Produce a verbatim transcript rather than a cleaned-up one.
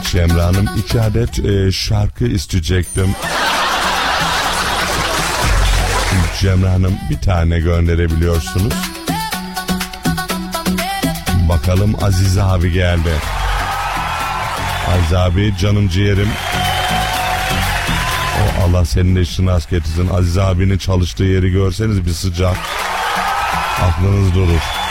Cemre Hanım, iki adet e, şarkı isteyecektim. Cemre Hanım, bir tane gönderebiliyorsunuz. Bakalım, Aziz abi geldi. Aziz abi, canım ciğerim. O Allah senin de işini rast getirsin. Aziz abinin çalıştığı yeri görseniz bir sıcak. Aklınız durur.